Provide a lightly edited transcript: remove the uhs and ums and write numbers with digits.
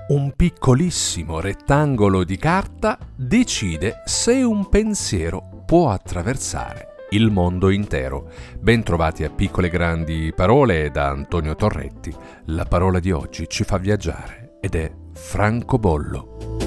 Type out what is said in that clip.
Un piccolissimo rettangolo di carta decide se un pensiero può attraversare il mondo intero. Bentrovati a Piccole Grandi Parole da Antonio Torretti. La parola di oggi ci fa viaggiare ed è francobollo.